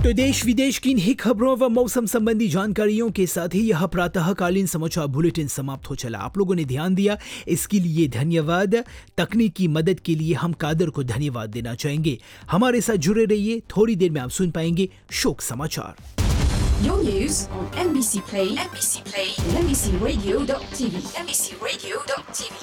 तो देश विदेश की इन्हीं खबरों व मौसम संबंधी जानकारियों के साथ ही यह प्रातःकालीन समाचार बुलेटिन समाप्त हो चला। आप लोगों ने ध्यान दिया, इसके लिए धन्यवाद। तकनीकी मदद के लिए हम कादर को धन्यवाद देना चाहेंगे। हमारे साथ जुड़े रहिए, थोड़ी देर में आप सुन पाएंगे शोक समाचार। Your news on NBC Play, and NBCRadio.tv.